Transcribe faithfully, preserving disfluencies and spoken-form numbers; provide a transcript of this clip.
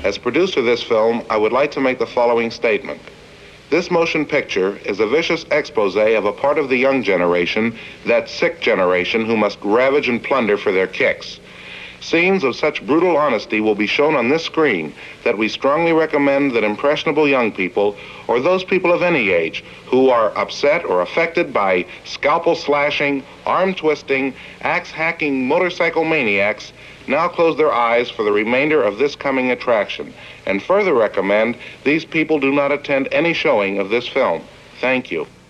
As producer of this film, I would like to make the following statement. This motion picture is a vicious expose of a part of the young generation, that sick generation who must ravage and plunder for their kicks. Scenes of such brutal honesty will be shown on this screen that we strongly recommend that impressionable young people, or those people of any age, who are upset or affected by scalpel slashing, arm twisting, axe hacking motorcycle maniacs, now close their eyes for the remainder of this coming attraction, and further recommend these people do not attend any showing of this film. Thank you.